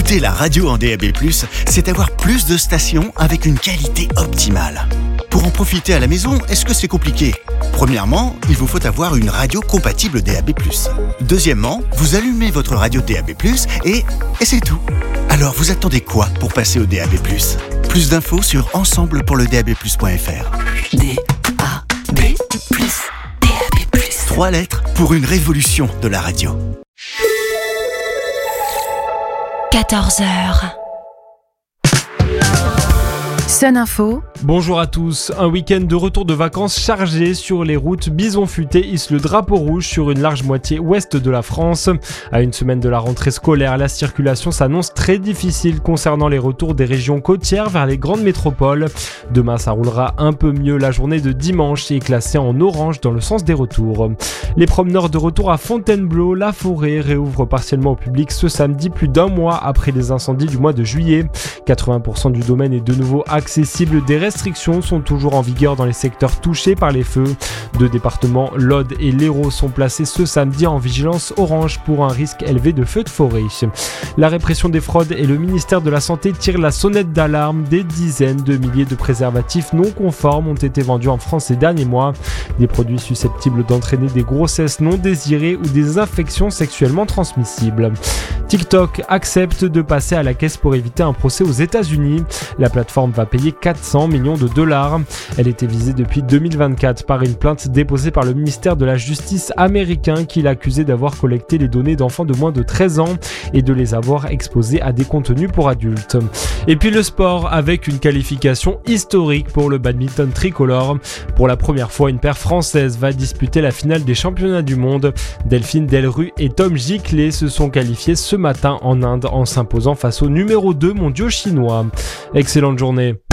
Écouter la radio en DAB+, c'est avoir plus de stations avec une qualité optimale. Pour en profiter à la maison, est-ce que c'est compliqué ? Premièrement, il vous faut avoir une radio compatible DAB+. Deuxièmement, vous allumez votre radio DAB+, et c'est tout. Alors vous attendez quoi pour passer au DAB+? Plus d'infos sur ensemblepourledab+.fr. DAB+. DAB+. 3 lettres pour une révolution de la radio. 14h. Sun Info. Bonjour à tous. Un week-end de retour de vacances chargé sur les routes. Bison Futé hisse le drapeau rouge sur une large moitié ouest de la France. À une semaine de la rentrée scolaire, la circulation s'annonce très difficile concernant les retours des régions côtières vers les grandes métropoles. Demain, ça roulera un peu mieux. La journée de dimanche est classée en orange dans le sens des retours. Les promeneurs de retour à Fontainebleau, la forêt réouvre partiellement au public ce samedi, plus d'un mois après les incendies du mois de juillet. 80% du domaine est de nouveau accessible. Des restrictions sont toujours en vigueur dans les secteurs touchés par les feux. 2 départements, l'Aude et l'Hérault, sont placés ce samedi en vigilance orange pour un risque élevé de feux de forêt. La répression des fraudes et le ministère de la Santé tirent la sonnette d'alarme. Des dizaines de milliers de préservatifs non conformes ont été vendus en France ces derniers mois. Des produits susceptibles d'entraîner des grossesses non désirées ou des infections sexuellement transmissibles. TikTok accepte de passer à la caisse pour éviter un procès aux États-Unis. La plateforme va payer 400 millions de dollars. Elle était visée depuis 2024 par une plainte déposée par le ministère de la Justice américain qui l'accusait d'avoir collecté les données d'enfants de moins de 13 ans et de les avoir exposés à des contenus pour adultes. Et puis le sport avec une qualification historique pour le badminton tricolore. Pour la première fois, une paire française va disputer la finale des championnats du monde. Delphine Delru et Tom Giclet se sont qualifiés ce matin en Inde en s'imposant face au numéro 2 mondiaux chinois. Excellente journée.